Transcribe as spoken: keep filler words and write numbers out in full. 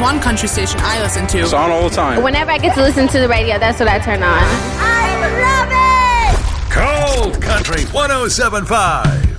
one country station I listen to. It's on all the time. Whenever I get to listen to the radio, that's what I turn on. I love it! Cold Country one oh seven point five.